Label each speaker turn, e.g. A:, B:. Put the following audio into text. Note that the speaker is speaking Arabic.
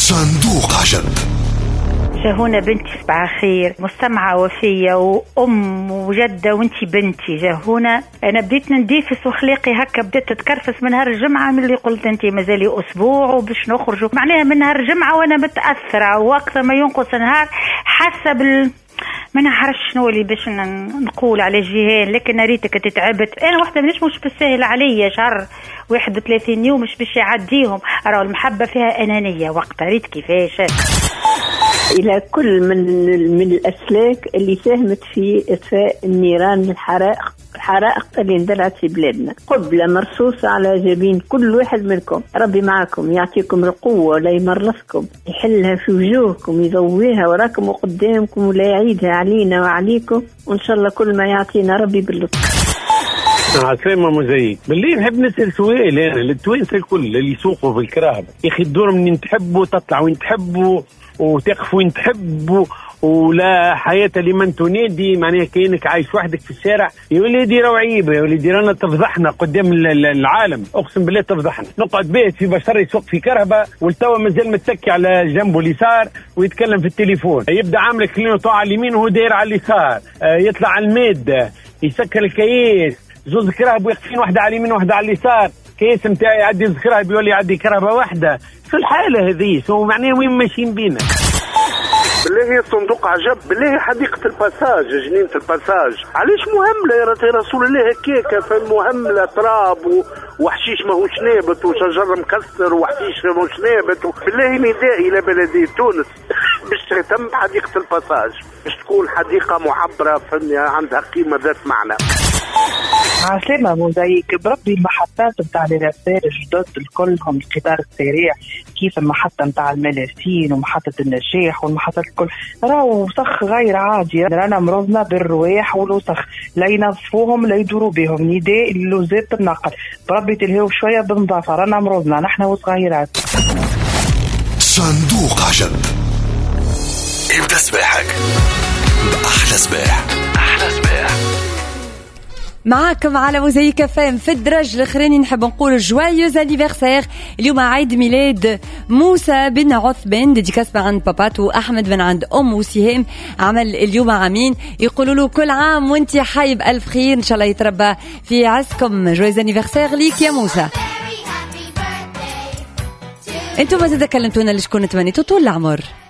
A: صندوق عجب.
B: جهونة بنتي صباح خير، مستمعة وفية وأم وجدة وانتي بنتي جهونة. أنا بديت نديفس وخليقي هكا بديت تتكرفس من نهار الجمعة، من اللي قلت انتي مازالي أسبوع وباش نخرجوا، معناها من نهار الجمعة وأنا متأثرة، وأكثر ما ينقص نهار حسب ما نعرفش شنو اللي باش نقول على جهان، لكن ريتك تتعبت. انا واحده مش بالسهل عليا شهر 31 يوم مش باش يعديهم. راه المحبه فيها انانيه وقتها، ريت كيفاش.
C: الى كل من الاسلاك اللي ساهمت في اطفاء النيران، الحرائق اللي اندلعت في بلادنا، قبلة مرصوصة على جبين كل واحد منكم. ربي معكم، يعطيكم القوة ولا يمرضكم، يحلها في وجوهكم، يضويها وراكم وقدامكم، ولا يعيدها علينا وعليكم، وإن شاء الله كل ما يعطينا ربي باللطف.
D: عسلامة مزيك. باللي نحب نسأل سؤال، أنا للتوانسة الكل اللي يسوقوا في الكراهبة، يا أخي الدور منين تحبوا تطلع وين تحبوا وتقف وين تحبوا، ولا حياة لمن تنادي. معناها كأنك عايش وحدك في الشارع. يا وليدي راهو عيب، يا وليدي رانا تفضحنا قدام العالم، اقسم بالله تفضحنا. نقعد بيت في بشر يسوق في كرهبة والتوا مازال متكي على جنبه اليسار ويتكلم في التليفون، يبدا عامل كلينوطو على اليمين وهو داير على اليسار، يطلع على المادة يسكر الكياس، زوز كرهب واقفين، واحدة على اليمين واحدة على اليسار، كيس نتاعي يعدي كرهب بيولي يعدي كرهبة واحدة. شو الحالة هذه؟ شو معناها وين ماشيين بينا؟
E: بالله صندوق عجب، بالله حديقة الباساج، جنينة الباساج، علاش مهم يا رسول الله هكاك؟ فالمهم لا تراب وحشيش ماهوش نابت وشجر مكسر وحشيش ماهوش نابت. بالله نداء إلى بلدية تونس باش تهتم بحديقة الباساج، باش تكون حديقة معبرة عندها قيمة ذات معنى.
F: عسلامة موزايك. بربي المحطات نتاع الرسائل الجدد الكلهم القطار السريع، كيف المحطة نتاع الملاسين ومحطة النجاح والمحطات الكل، راهو وسخ غير عادي. رانا مرضنا بالرواح والوسخ، لا ينظفوهم لا يدوروا بهم. نداء لوزارة النقل بربي تلهيو شوية بنظافة، رانا مرضنا نحن وصغيرات.
A: صندوق عجب. ابدأ صباحك بأحلى صباح. أحلى صباح
G: معاكم على موزايك فام. في الدرج الاخراني نحب نقول جوايوز انيفرسير. اليوم عيد ميلاد موسى بن عثمان، ديديكاس عند بابات، واحمد بن عند ام وسهام عمل اليوم عامين. يقولوا له كل عام وانت حي بألف خير، ان شاء الله يتربى في عزكم. جوايوز انيفرسير ليك يا موسى. انتم ماذا كلمتونا لشكون تمنيتوا طول العمر؟